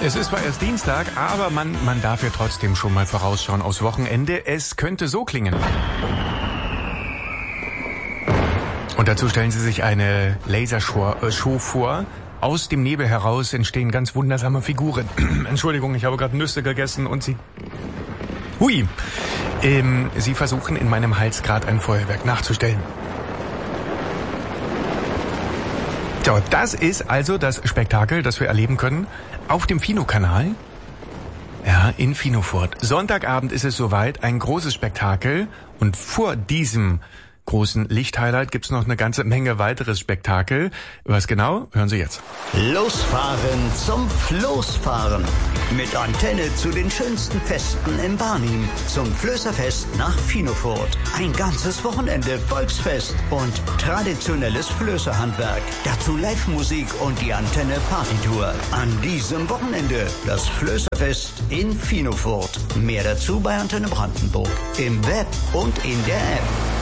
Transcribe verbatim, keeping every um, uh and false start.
Es ist zwar erst Dienstag, aber man, man darf ja trotzdem schon mal vorausschauen aufs Wochenende. Es könnte so klingen. Und dazu stellen Sie sich eine Lasershow äh, Show vor. Aus dem Nebel heraus entstehen ganz wundersame Figuren. Entschuldigung, ich habe gerade Nüsse gegessen und sie... Hui! Ähm, sie versuchen in meinem Hals gerade ein Feuerwerk nachzustellen. So, das ist also das Spektakel, das wir erleben können auf dem Fino-Kanal. Ja, in Finofurt. Sonntagabend ist es soweit, ein großes Spektakel. Und vor diesem großen Lichthighlight gibt's noch eine ganze Menge weiteres Spektakel. Was genau? Hören Sie jetzt. Losfahren zum Floßfahren. Mit Antenne zu den schönsten Festen in Barnim. Zum Flößerfest nach Finofurt. Ein ganzes Wochenende Volksfest und traditionelles Flößerhandwerk. Dazu Live-Musik und die Antenne Partytour. An diesem Wochenende das Flößerfest in Finofurt. Mehr dazu bei Antenne Brandenburg. Im Web und in der App.